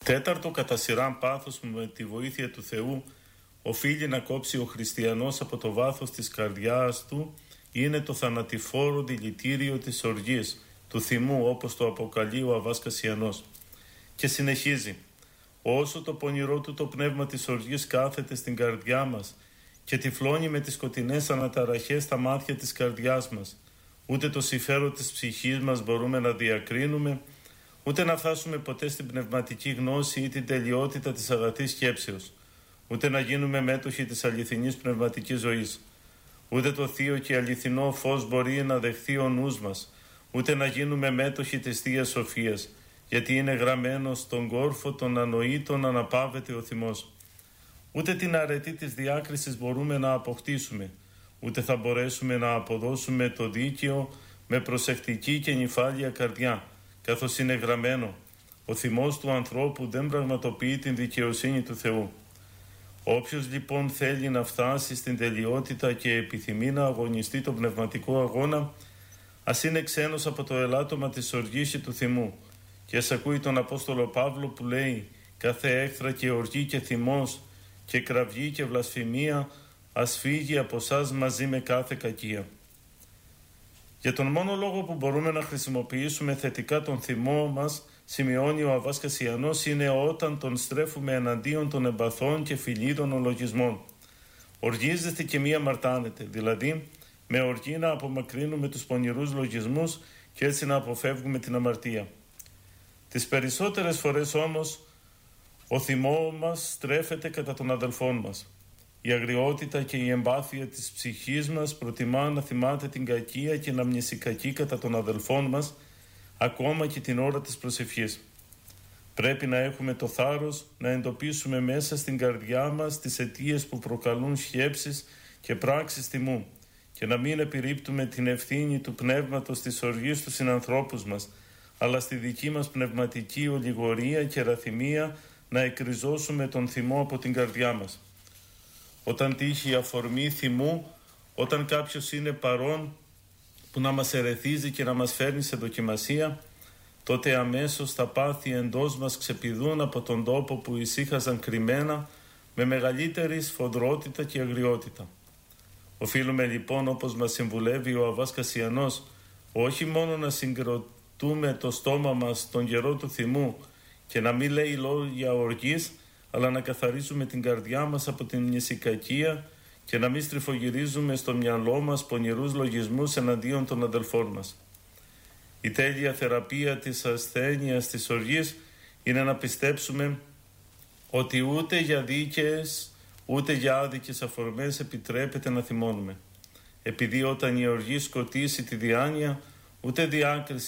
Τέταρτο κατά σειράν πάθος που με τη βοήθεια του Θεού οφείλει να κόψει ο χριστιανός από το βάθος της καρδιάς του είναι το θανατηφόρο δηλητήριο της οργής, του θυμού, όπως το αποκαλεί ο Αββάς Κασιανός. Και συνεχίζει: όσο το πονηρό του το πνεύμα της οργής κάθεται στην καρδιά μας και τυφλώνει με τις σκοτεινές αναταραχές τα μάτια της καρδιάς μας, ούτε το συμφέρον της ψυχής μας μπορούμε να διακρίνουμε, ούτε να φτάσουμε ποτέ στην πνευματική γνώση ή την τελειότητα της αγαθής σκέψεως, ούτε να γίνουμε μέτοχοι της αληθινής πνευματικής ζωής. Ούτε το θείο και αληθινό φως μπορεί να δεχθεί ο νους μας, ούτε να γίνουμε μέτοχοι της Θείας Σοφίας, γιατί είναι γραμμένο στον κόρφο των ανοήτων αναπαύεται ο θυμός. Ούτε την αρετή της διάκρισης μπορούμε να αποκτήσουμε, ούτε θα μπορέσουμε να αποδώσουμε το δίκαιο με προσεκτική και νυφάλια καρδιά, καθώς είναι γραμμένο: ο θυμός του ανθρώπου δεν πραγματοποιεί την δικαιοσύνη του Θεού. Όποιος λοιπόν θέλει να φτάσει στην τελειότητα και επιθυμεί να αγωνιστεί τον πνευματικό αγώνα, ας είναι ξένος από το ελάττωμα της οργής και του θυμού, και ας ακούει τον Απόστολο Παύλο που λέει: κάθε έχθρα και οργή και θυμός και κραυγή και βλασφημία ας φύγει από εσάς μαζί με κάθε κακία. Για τον μόνο λόγο που μπορούμε να χρησιμοποιήσουμε θετικά τον θυμό μας, σημειώνει ο Αββάς Κασιανός, είναι όταν τον στρέφουμε εναντίον των εμπαθών και φιλίδων λογισμών. Οργίζεστε και μη αμαρτάνετε, δηλαδή με οργή να απομακρύνουμε τους πονηρούς λογισμούς και έτσι να αποφεύγουμε την αμαρτία. Τις περισσότερες φορές όμως ο θυμός μας στρέφεται κατά των αδελφών μας. Η αγριότητα και η εμπάθεια της ψυχής μας προτιμά να θυμάται την κακία και να μνησικακεί κατά των αδελφών μας, ακόμα και την ώρα της προσευχής. Πρέπει να έχουμε το θάρρος να εντοπίσουμε μέσα στην καρδιά μας τις αιτίες που προκαλούν σκέψεις και πράξεις θυμού και να μην επιρρύπτουμε την ευθύνη του πνεύματος της οργής στους συνανθρώπους μας, αλλά στη δική μας πνευματική ολιγορία και ραθυμία να εκριζώσουμε τον θυμό από την καρδιά μας. Όταν τύχει η αφορμή θυμού, όταν κάποιος είναι παρόν που να μας ερεθίζει και να μας φέρνει σε δοκιμασία, τότε αμέσως τα πάθη εντός μας ξεπηδούν από τον τόπο που ησύχαζαν κρυμμένα με μεγαλύτερη σφοδρότητα και αγριότητα. Οφείλουμε λοιπόν, όπως μας συμβουλεύει ο Αββάς Κασιανός, όχι μόνο να συγκροτούμε το στόμα μας τον καιρό του θυμού και να μην λέει λόγια οργής, αλλά να καθαρίζουμε την καρδιά μας από την μνησικακία και να μην στριφογυρίζουμε στο μυαλό μας πονηρούς λογισμούς εναντίον των αδελφών μας. Η τέλεια θεραπεία της ασθένειας της οργής είναι να πιστέψουμε ότι ούτε για δίκαιες ούτε για άδικες αφορμές επιτρέπεται να θυμώνουμε. Επειδή όταν η οργή σκοτήσει τη διάνοια, ούτε διάκριση